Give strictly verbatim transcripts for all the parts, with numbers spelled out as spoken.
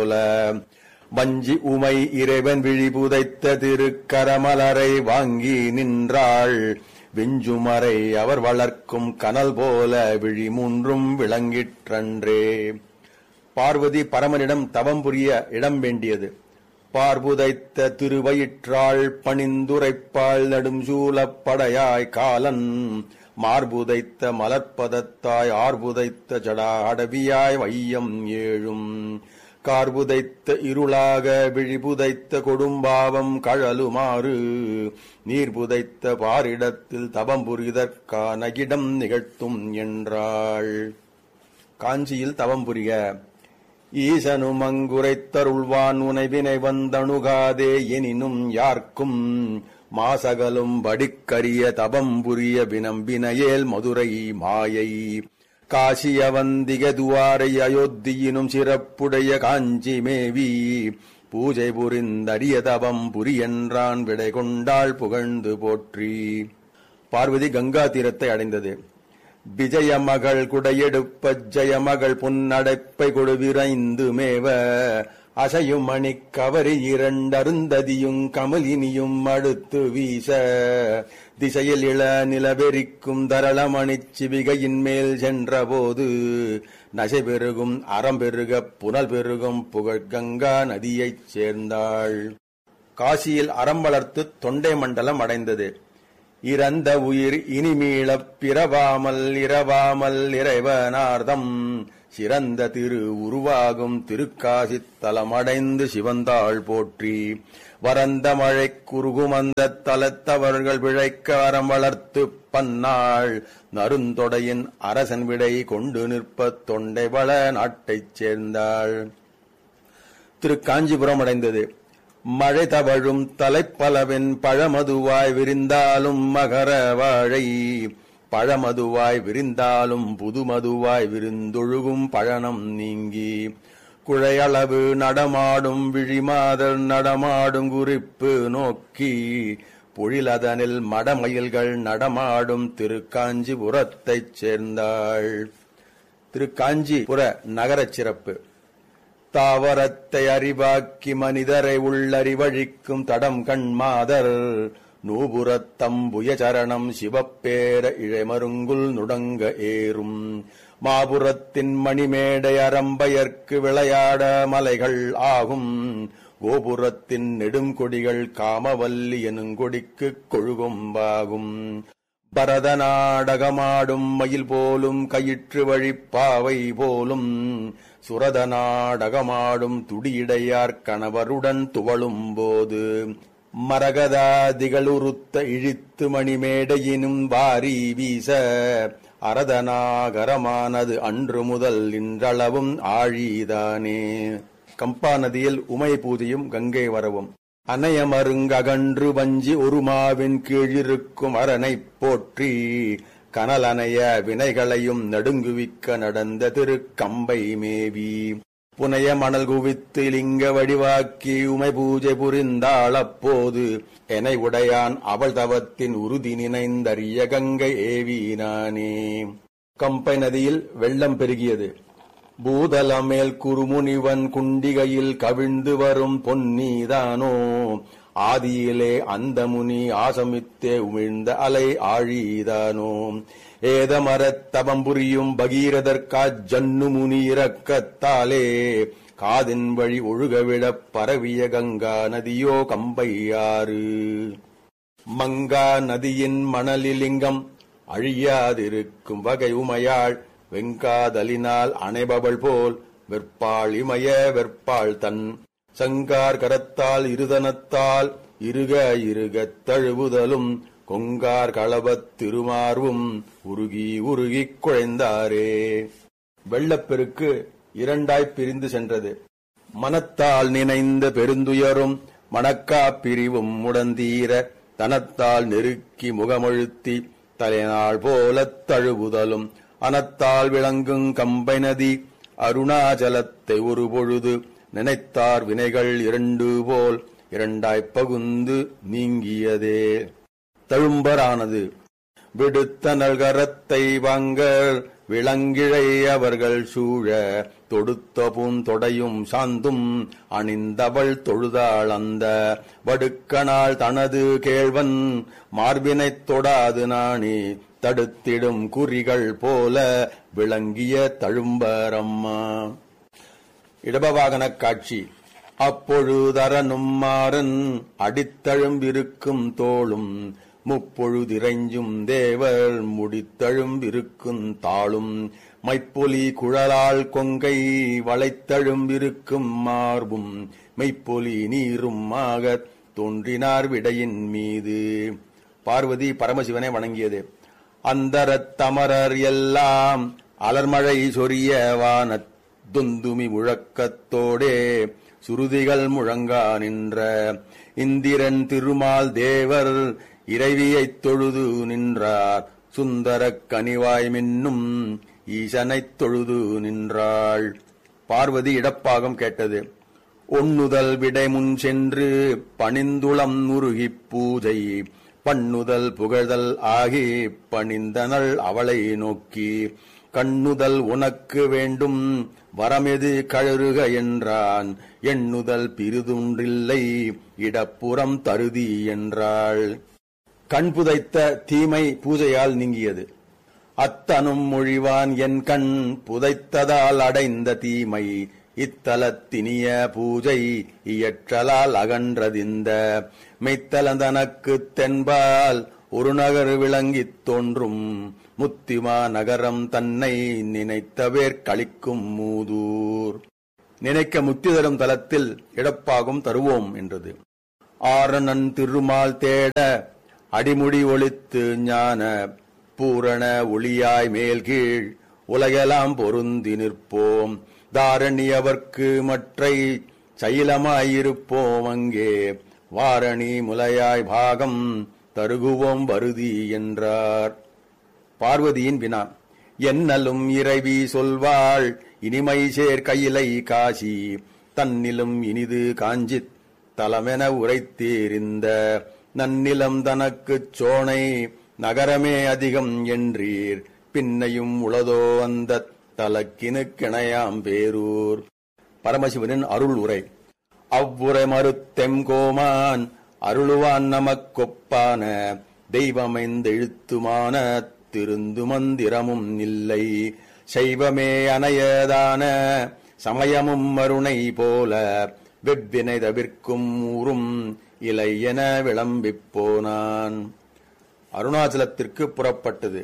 போல வஞ்சி உமை இறைவன் விழி புதைத்த திருக்கரமலரை வாங்கி நின்றாள். விஞ்சுமரை அவர் வளர்க்கும் கனல் போல விழி மூன்றும் விளங்கிற்றன்றே. பார்வதி பரமனிடம் தவம் புரிய இடம் வேண்டியது. பார்புதைத்த திருவயிற்றாள் பணிந்துரைப்பாள் நடும் சூலப்படையாய் காலன். மார்புதைத்த மலர்ப்பதத்தாய் ஆர்புதைத்த ஜடா அடவியாய் வையம் ஏழும். கார்புதைத்த இருளாக விழிபுதைத்த கொடும்பாவம் கழலுமாறு. நீர்புதைத்த பாரிடத்தில் தவம் புரிதற்கான இடம் நிகழ்த்தும் என்றாள். காஞ்சியில் தவம் புரிய ஈசனும் அங்குரைத்தருள்வான் உனைவினை வந்தணுகாதே எனினும் யார்க்கும். மாசகலும் வடிக்கரிய தவம் புரிய வினம்பினையேல் மதுரை மாயை. காசியவந்திக துவாரை அயோத்தியினும் சிறப்புடைய காஞ்சி மேவி. பூஜை புரிந்தரிய தவம் புரியென்றான் விடை கொண்டாள் புகழ்ந்து போற்றி. பார்வதி கங்கா தீரத்தை அடைந்தது. விஜய மகள் குடையெடுப்ப ஜெயமகள் புன்னடைப்பை கொடுவிரைந்து மேவ. அசையும் மணி கவரி இரண்டருந்ததியும் கமலினியும் அடுத்து வீச. திசையில் இள நிலவெறிக்கும் தரளமணிச் சிவிகையின் மேல் சென்ற போது. நசை பெருகும் அறம் பெருக புனல் பெருகும் புகழ் கங்கா நதியைச் சேர்ந்தாள். காசியில் அறம் வளர்த்து தொண்டை மண்டலம் அடைந்தது. இறந்த உயிர் இனிமீளப் பிறவாமல் இரவாமல் இறைவனார்தம். சிறந்த திரு உருவாகும் திருக்காசித் தலமடைந்து சிவந்தாள் போற்றி. வரந்த மழை குறுகும் அந்த தலத்தவர்கள் பிழைக்க அறம் வளர்த்து பன்னாள். நருந்தொடையின் அரசன் விடை கொண்டு நிற்ப தொண்டை வள நாட்டைச் சேர்ந்தாள். திரு காஞ்சிபுரம் அடைந்தது. மழை தவழும் தலைப்பலவின் பழமதுவாய் விரிந்தாலும் மகர வாழை. பழமதுவாய் விரிந்தாலும் புதுமதுவாய் விருந்தொழுகும் பழனம் நீங்கி. குழையளவு நடமாடும் விழிமாதர் நடமாடும் குறிப்பு நோக்கி. பொழிலதனில் மடமயில்கள் நடமாடும் திருக்காஞ்சிபுரத்தைச் சேர்ந்தாள். திருக்காஞ்சிபுர நகரச் சிறப்பு. தாவரத்தை அறிவாக்கி மனிதரை உள்ளறிவழிக்கும் தடம் கண்மாதர். நூபுரத்தம்புய சரணம் சிவப்பேர இழைமருங்குல் நுடங்க ஏறும். மாபுரத்தின் மணிமேடை அரம்பயர்க்கு விளையாட மலைகள் ஆகும். கோபுரத்தின் நெடுங்கொடிகள் காமவல்லி எனுங்கொடிக்கு கொழுகொம்பாகும். பரத நாடகமாடும் மயில் போலும் கயிற்று வழிப்பாவை போலும். சுரத நாடகமாடும் துடியிடையார் கணவருடன் துவளும் போது. மரகதாதிகளுருத்த இழித்து மணிமேடையினும் வாரி வீச. அரதநாகரமானது அன்று முதல் இன்றளவும் ஆழிதானே. கம்பா நதியில் உமை பூஜையும் கங்கை வரவும். அனையமருங்ககன்று வஞ்சி ஒருமாவின் கீழிருக்கும் அரணைப் போற்றி. கனலனைய வினைகளையும் நடுங்குவிக்க நடந்த திரு கம்பை மேவி. புனைய மணல் குவித்து லிங்க வடிவாக்கி உமை பூஜை புரிந்தாளப்போது. எனை உடையான் அவள் தவத்தின் உறுதி நினைந்தறிய கங்கை ஏவினானே. கம்பை நதியில் வெள்ளம் பெருகியது. பூதலமேல் குறுமுனிவன் குண்டிகையில் கவிழ்ந்து வரும் பொன்னீதானோ. ஆதியிலே அந்த முனி ஆசமித்தே உமிழ்ந்த அலை ஆழிதானோ. ஏதமரத் தவம் புரியும் பகீரதற்கா ஜன்னு முனி இறக்கத்தாலே. காதின் வழி ஒழுகவிடப் பரவிய கங்கா நதியோ கம்பையாறு. மங்கா நதியின் மணலிலிங்கம் அழியாதிருக்கும் வகை உமையாள். வெங்காதலினால் அணைபவள் போல் வெற்பாள் இமய வெற்பாள் தன். சங்கார் கரத்தால் இருதனத்தால் இருக இருகத் தழுவுதலும். கொங்கார் களபத் திருமார்வும் உருகி உருகிக் குழைந்தாரே. வெள்ளப்பெருக்கு இரண்டாய்ப் பிரிந்து சென்றது. மனத்தால் நினைந்த பெருந்துயரும் மணக்கா பிரிவும் முடந்தீர. தனத்தால் நெருக்கி முகமழுத்தி தலைநாள் போலத் தழுவுதலும். அனத்தால் விளங்கும் கம்பை நதி அருணாச்சலத்தை ஒரு பொழுது. நினைத்தார் வினைகள் இரண்டு போல் இரண்டாய்ப் பகுந்து நீங்கியதே. தழும்பரானது. விடுத்த நல்கரத்தை வாங்கர் விளங்கிழை அவர்கள் சூழ. தொடுத்த பூந்தொடையும் சாந்தும் அணிந்தவள் தொழுதாள் அந்த வடுக்கனால் தனது கேழ்வன் மார்பினைத் தொடாது நாணி தடுத்திடும் குறிகள் போல விளங்கிய தழும்பரம்மா. இடபவாகனக் காட்சி. அப்பொழுதரனும் மாறன் அடித்தழும்பிருக்கும் தோளும் முப்பொழுதிரைஞ்சும் தேவர் முடித்தழும்பிருக்கும் தாளும் மைப்பொலி குழலால் கொங்கை வளைத்தழும்பிருக்கும் மார்பும் மெய்ப்பொலி நீரும் ஆகத் தோன்றினார் விடையின் மீது. பார்வதி பரமசிவனை வணங்கியது. அந்தரத் தமரர் எல்லாம் அலர்மழை சொரிய வானத் துந்துமி முழக்கத்தோடே சுருதிகள் முழங்கா நின்ற இந்திரன் திருமால் தேவர் இறைவியைத் தொழுது நின்றார். சுந்தரக் கனிவாய் மின்னும் ஈசனைத் தொழுது நின்றாள். பார்வதி இடப்பாகம் கேட்டது. ஒண்ணுதல் விடை முன் சென்று பணிந்துளம் உருகிப் பூஜை பண்ணுதல் புகழ்தல் ஆகி பணிந்தனள் அவளை நோக்கி. கண்ணுதல் உனக்கு வேண்டும் வரமெது கழறுக என்றான். எண்ணுதல் பிரிதுன்றில்லை இடப்புறம் தருதி என்றாள். கண் புதைத்த தீமை பூஜையால் நீங்கியது. அத்தனும் மொழிவான் என் கண் புதைத்ததால் அடைந்த தீமை இத்தலத்தினிய பூஜை இயற்றலால் அகன்றதிந்த மெய்த்தலந்தனக்குத் தென்பால் ஒரு நகர் விளங்கித் தோன்றும் முத்திமா நகரம் தன்னை நினைத்தவேற் களிக்கும் மூதூர். நினைக்க முத்தி தரும் தலத்தில் இடப்பாகும் தருவோம் என்றது. ஆரணன் திருமால் தேட அடிமுடி ஒளித்து ஞான பூரண ஒளியாய் மேல் கீழ் உலகெல்லாம் பொருந்தி நிற்போம். தாரணியவர்க்கு மற்றை சைலமாயிருப்போம் அங்கே வாரணி முலையாய் பாகம் தருகுவோம் வருதி என்றார். பார்வதியின் வினா. என்னலும் இறைவி சொல்வாள் இனிமை சேர் கையிலை காசி தன்னிலும் இனிது காஞ்சித் தலமென உரைத்தீரிந்த நன்னிலம் தனக்குச் சோனை நகரமே அதிகம் என்றீர் பின்னையும் உளதோ அந்த தலக்கினு கிணையாம் பேரூர். பரமசிவனின் அருள் உரை. அவ்வுரை மறுத்தெம் கோமான் அருளுவான் நமக்கொப்பான தெய்வமைந்தெழுத்துமான திருந்து மந்திரமும் இல்லை சைவமே அணையதான சமயமும் மருணை போல வெவ்வினை தவிர்க்கும் ஊரும் இலை என விளம்பிப் போனான். அருணாச்சலத்திற்கு புறப்பட்டது.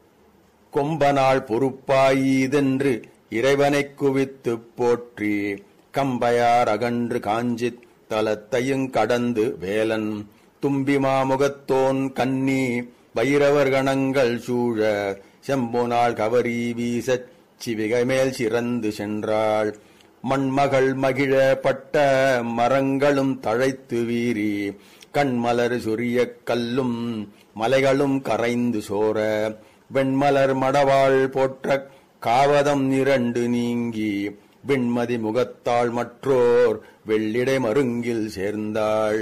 கொம்பனாள் பொறுப்பாயீதென்று இறைவனைக் குவித்துப் போற்றி கம்பையார் அகன்று காஞ்சித் தலத்தையுங் கடந்து வேலன் தும்பிமாமுகத்தோன் கன்னி வைரவர் கணங்கள் சூழ செம்பொனாள் கவரி வீசச் சிவிகை மேல் சிறந்து சென்றாள். மண்மகள் மகிழ பட்ட மரங்களும் தழைத்து வீறி கண்மலர் சொரியக் கல்லும் மலைகளும் கரைந்து சோர வெண்மலர் மடவாள் போற்ற காவதம் இரண்டு நீங்கி வெண்மதி முகத்தாள் மற்றோர் வெள்ளிடை மருங்கில் சேர்ந்தாள்.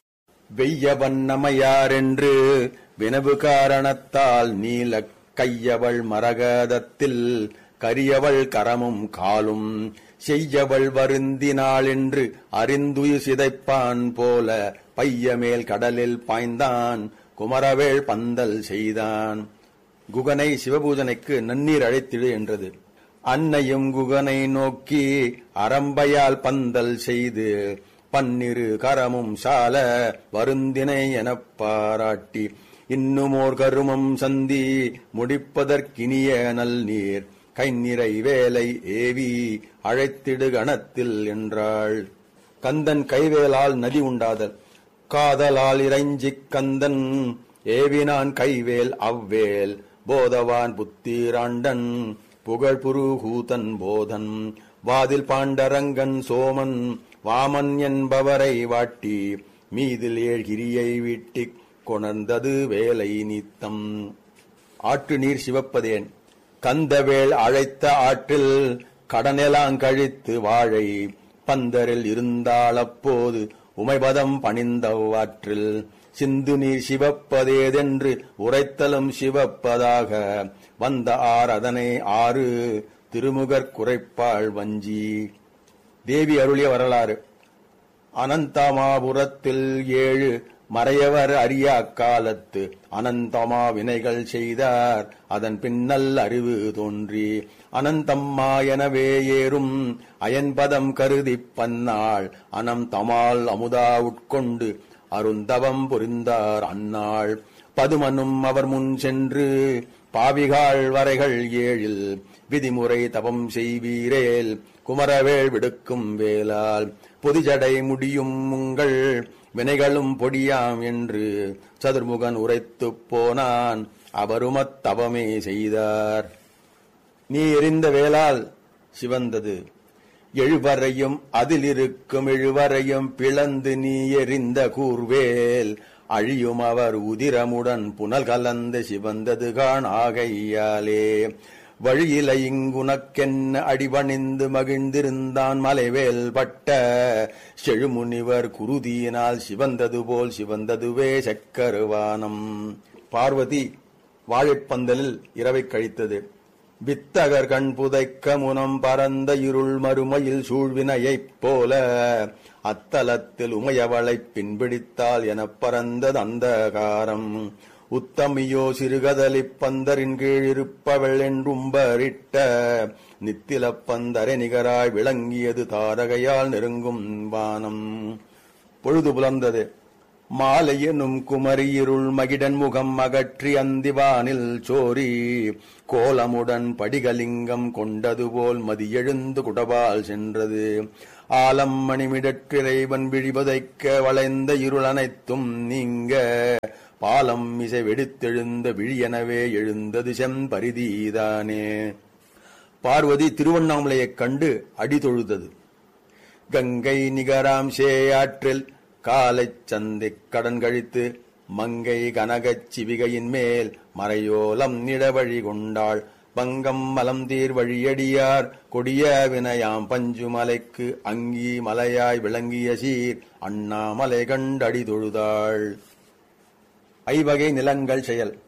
வெய்ய வண்ணமையாரென்று வினவு காரணத்தால் நீலக் கையவள் மரகதத்தில் கரியவள் கரமும் காலும் செய்யவள் வருந்தினாள் என்று அறிந்துயு சிதைப்பான் போல பையமேல் கடலில் பாய்ந்தான் குமரவேள் பந்தல் செய்தான். குகனை சிவபூஜனைக்கு நன்னீர் அழைத்திடு என்றது. அன்னையும் குகனை நோக்கி அரம்பையால் பந்தல் செய்து பன்னிரு கரமும் சால வருந்தினை எனப் பாராட்டி இன்னுமோர் கருமம் சந்தி முடிப்பதற்கினிய நல்நீர் கைநிறை வேலை ஏவி அழைத்திடு கணத்தில் என்றாள். கந்தன் கைவேலால் நதி உண்டாதல். காதலால் இறைஞ்சிக் கந்தன் ஏவினான் கைவேல் அவ்வேல் போதவான் புத்திராண்டன் புகழ் புருகூதன் போதன் வாதில் பாண்டரங்கன் சோமன் வாமன் என்பவரை வாட்டி மீதில் ஏழ்கிரியை வீட்டிக் கொணர்ந்தது வேலை நீத்தம். ஆற்று நீர் சிவப்பதேன். கந்தவேள் அழைத்த ஆற்றில் கடனெலாங் கழித்து வாழை பந்தரில் இருந்தாள் அப்போது உமைபதம் பணிந்தவாற்றில் சிந்து நீர் சிவப்பதேதென்று உரைத்தலும் சிவப்பதாக வந்த ஆர் அதனை ஆறு திருமுகற் குறைப்பாள் வஞ்சி. தேவி அருளிய வரலாறு. அனந்தமாபுரத்தில் ஏழு மறையவர் அறியா காலத்து அனந்தமா வினைகள் செய்தார். அதன் பின்னல் அறிவு தோன்றி அனந்தம்மா எனவே ஏறும் அயன்பதம் கருதிப் பன்னாள் அனம் தமால் அமுதா உட்கொண்டு அருந்தவம் புரிந்தார் அந்நாள். பதுமனும் அவர் முன் சென்று பாவிகாள் வரைகள் ஏழில் விதிமுறை தவம் செய்வீரேல் குமரவேள் விடுக்கும் வேளால் பொதிஜடை முடியும் உங்கள் வினைகளும் பொடியாம் என்று சதுர்முகன் உரைத்துப் போனான். அவருமத் தவமே செய்தார். நீ எறிந்த வேளால் சிவந்தது எழுவரையும் அதிலிருக்கும் எழுவரையும் பிளந்து நீ எறிந்த கூர்வேல் அழியும் அவர் உதிரமுடன் புனல் கலந்து சிவந்தது காண் ஆகையாலே. வழியில இங்குனக்கென்ன அடிபணிந்து மகிழ்ந்திருந்தான் மலைவேல் பட்ட செழுமுனிவர் குருதியினால் சிவந்தது போல் சிவந்ததுவே சக்கருவானம். பார்வதி வாழைப்பந்தலில் இரவை கழித்தது. வித்தகர் கண் புதைக்க முனம் பரந்த இருள் மறுமையில் சூழ்வினையைப் போல அத்தலத்தில் உமையவளைப் பின்பிடித்தால் எனப் பறந்தது அந்தகாரம். உத்தமியோ சிறுகதலிப் பந்தரின் கீழ் இருப்பவள் என்றும்பரிட்ட நித்திலப் பந்தரை நிகராய் விளங்கியது தாரகையால் நெருங்கும் வானம். பொழுது புலர்ந்தது. மாலையெனும் குமரியிருள் மகிடன் முகம் அகற்றி அந்திவானில் சோரி கோலமுடன் படிகலிங்கம் கொண்டதுபோல் மதியெழுந்து குடபால் சென்றது. ஆலம் மணிமிடற்றிறைவன் விழிபதைக்க வளைந்த இருள் அனைத்தும் நீங்க பாலம் இசை வெடித்தெழுந்த விழியெனவே எழுந்தது செம்பரிதீதானே. பார்வதி திருவண்ணாமலையைக் கண்டு அடி தொழுதது. கங்கை நிகராம் சேயாற்றில் காலைச் சந்திக் கடன் கழித்து மங்கை கனகச் சிவிகையின் மேல் மறையோலம் நிடவழி கொண்டாள். பங்கம் மலம் தீர் வழியடியார் கொடிய வினயாம் பஞ்சுமலைக்கு அங்கி மலையாய் விளங்கிய சீர் அண்ணாமலை கண்டடி தொழுதாள். ஐவகை நிலங்கள் செயல்.